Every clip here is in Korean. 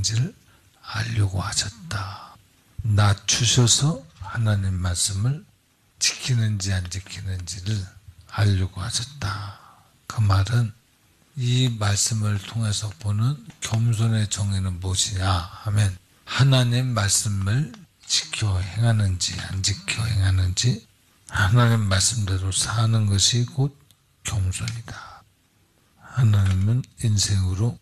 행하는지를 알려고 하셨다. 낮추셔서 하나님 말씀을 지키는지 안 지키는지를 알려고 하셨다. 그 말은 이 말씀을 통해서 보는 겸손의 정의는 무엇이냐 하면 하나님 말씀을 지켜 행하는지 안 지켜 행하는지 하나님 말씀대로 사는 것이 곧 겸손이다. 하나님은 인생으로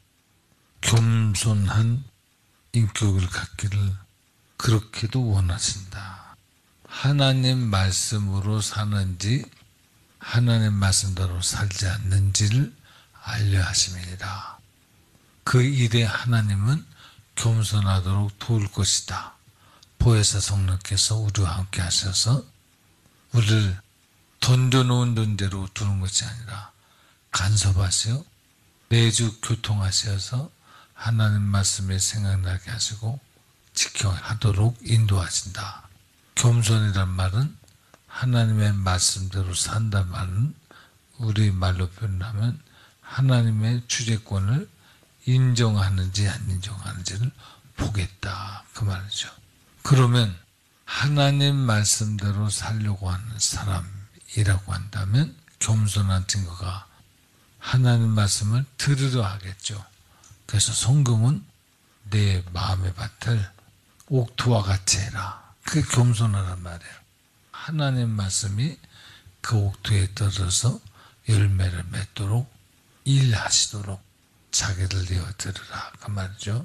겸손한 인격을 갖기를 그렇게도 원하신다. 하나님 말씀으로 사는지 하나님 말씀대로 살지 않는지를 알려 하심이니라. 그 일에 하나님은 겸손하도록 도울 것이다. 보혜사 성령께서 우리와 함께 하셔서 우리를 던져놓은 존재로 두는 것이 아니라 간섭하시어 매주 교통하셔서 하나님 말씀에 생각나게 하시고 지켜하도록 인도하신다. 겸손이란 말은 하나님의 말씀대로 산다 말은 우리 말로 표현하면 하나님의 주재권을 인정하는지 안 인정하는지를 보겠다 그 말이죠. 그러면 하나님 말씀대로 살려고 하는 사람이라고 한다면 겸손한 증거가 하나님 말씀을 들으려 하겠죠. 그래서 성경은 내 마음의 밭을 옥토와 같이 해라. 그게 겸손하란 말이에요. 하나님 말씀이 그 옥토에 떨어져서 열매를 맺도록 일하시도록 자기를 내어 들으라 그 말이죠.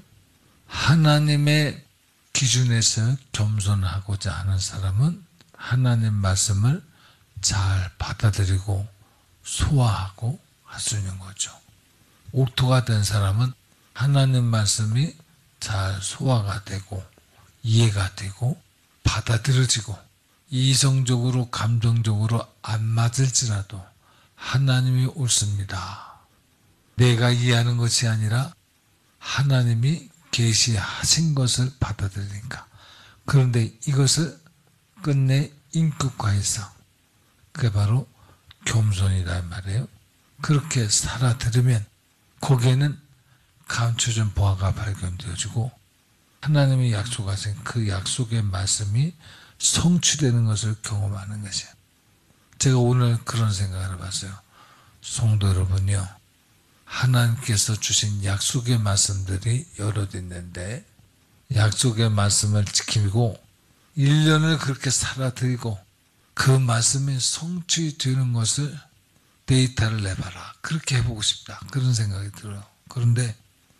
하나님의 기준에서 겸손하고자 하는 사람은 하나님 말씀을 잘 받아들이고 소화하고 할 수 있는 거죠. 옥토가 된 사람은 하나님 말씀이 잘 소화가 되고 이해가 되고 받아들여지고 이성적으로 감정적으로 안 맞을지라도 하나님이 옳습니다. 내가 이해하는 것이 아니라 하나님이 계시하신 것을 받아들이니까. 그런데 이것을 끝내 인격화해서 그게 바로 겸손이다 말이에요. 그렇게 살아들으면 거기에는 감춰진 보화가 발견되어지고 하나님이 약속하신 그 약속의 말씀이 성취되는 것을 경험하는 것이에요. 제가 오늘 그런 생각을 해봤어요. 성도 여러분요, 하나님께서 주신 약속의 말씀들이 여럿 있는데 약속의 말씀을 지키고 1년을 그렇게 살아드리고 그 말씀이 성취되는 것을 데이터를 내봐라. 그렇게 해보고 싶다. 그런 생각이 들어요. 그런데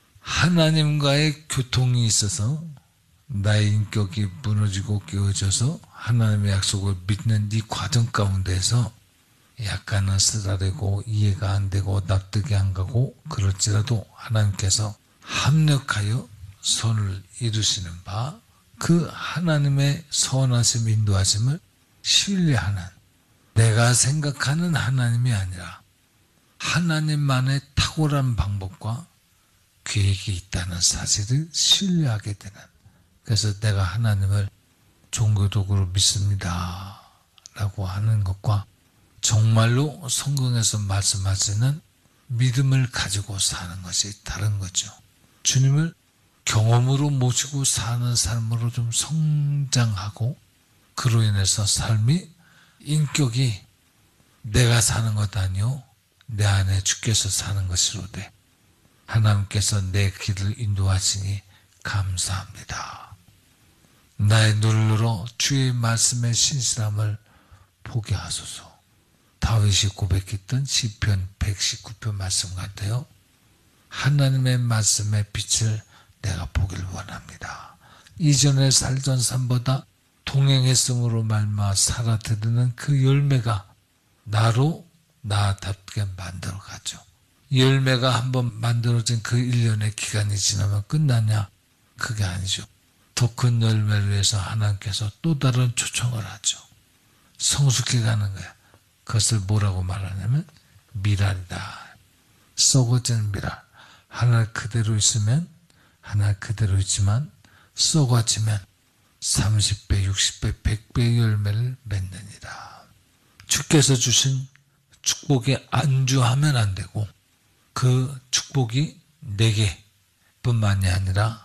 하나님과의 교통이 있어서 나의 인격이 무너지고 깨어져서 하나님의 약속을 믿는 이 과정 가운데서 약간은 쓰라리고 이해가 안 되고 납득이 안 가고 그럴지라도 하나님께서 합력하여 선을 이루시는 바 그 하나님의 선하심 인도하심을 신뢰하는 내가 생각하는 하나님이 아니라 하나님만의 탁월한 방법과 계획이 있다는 사실을 신뢰하게 되는, 그래서 내가 하나님을 종교적으로 믿습니다 라고 하는 것과 정말로 성경에서 말씀하시는 믿음을 가지고 사는 것이 다른 거죠. 주님을 경험으로 모시고 사는 삶으로 좀 성장하고 그로 인해서 삶이 인격이 내가 사는 것 아니요 내 안에 주께서 사는 것이로되 하나님께서 내 길을 인도하시니 감사합니다. 나의 눈으로 주의 말씀의 신실함을 보게 하소서. 다윗이 고백했던 시편 119편 말씀 같아요. 하나님의 말씀의 빛을 내가 보길 원합니다. 이전에 살던 삶보다 동행했음으로 말미암아 살아들이는 그 열매가 나로 나답게 만들어가죠. 열매가 한번 만들어진 그 1년의 기간이 지나면 끝나냐? 그게 아니죠. 더 큰 열매를 위해서 하나님께서 또 다른 초청을 하죠. 성숙해가는 거야. 그것을 뭐라고 말하냐면 미랄이다. 썩어진 미랄. 하나 그대로 있으면 하나 그대로 있지만 썩어지면 30배, 60배, 100배의 열매를 맺느니라. 주께서 주신 축복에 안주하면 안 되고 그 축복이 내게 뿐만이 아니라